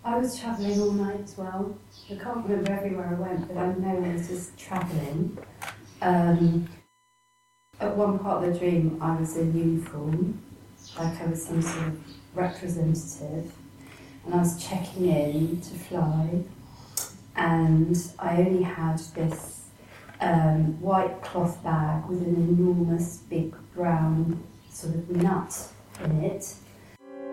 I was travelling all night as well. I can't remember everywhere I went, but I know I was just travelling. At one part of the dream, I was in uniform, like I was some sort of representative, and I was checking in to fly, and I only had this white cloth bag with an enormous big brown sort of nut in it,